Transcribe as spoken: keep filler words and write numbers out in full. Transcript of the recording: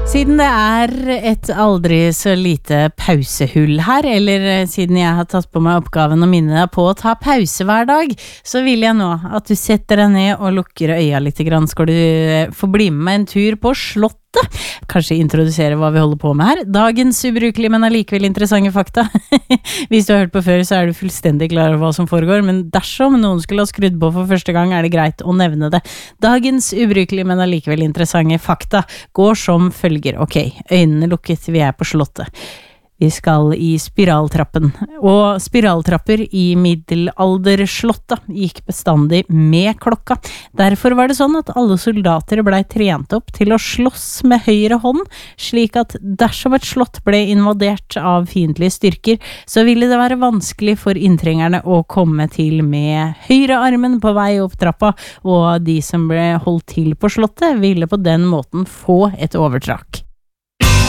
Siden det er et aldri så lite pausehull her, eller siden jeg har tatt på meg oppgaven å minne deg på å ta pause hver dag, så vil jeg nå at du setter deg ned og lukker øya litt grann. Skal du få bli med meg en tur på Slottet? Kanskje introdusere hva vi holder på med her. Dagens ubrukelige, men allikevel interessante fakta. Hvis du har hørt på før, så er du fullstendig klar over hva som foregår, men dersom noen skulle ha skrudd på for første gang, er det greit å nevne det. Dagens ubrukelige, men allikevel interessante fakta går som følger. Ok, øynene lukket, vi er på Slottet. Vi skal i spiraltrappen, og spiraltrapper i middelalderslottet gikk bestandig med klokka. Derfor var det sånn at alle soldater ble trent opp til å slåss med høyre hånd, slik at dersom et slott ble invadert av fiendtlige styrker, så ville det være vanskelig for inntrengerne å komme til med høyre armen på vei opp trappa, og de som ble holdt til på slottet ville på den måten få et overtrak.